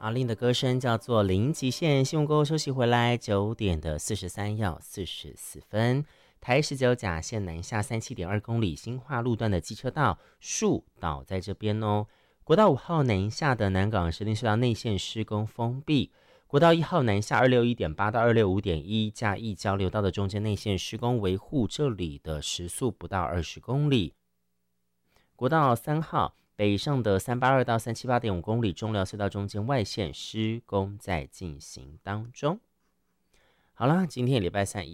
阿令的歌声叫做零极限。新闻过后休息回来，9:43要44分。台19甲线南下37.2公里新化路段的机车道树倒在这边哦。国道5号南下的南港石碇隧道内线施工封闭。国道1号南下261.8到265.1嘉义交流道的中间内线施工维护，这里的时速不到20公里。国道3号北上的382到378.5公里中寮隧道中间外线施工在进行当中。好了，今天礼拜三